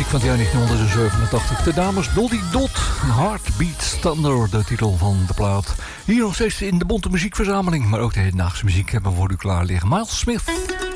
van het jaar 1987. De dames Dolly Dot, Heartbeat Thunder, de titel van de plaat. Hier nog steeds in de bonte muziekverzameling, maar ook de hedendaagse muziek hebben we voor u klaar liggen. Miles Smith.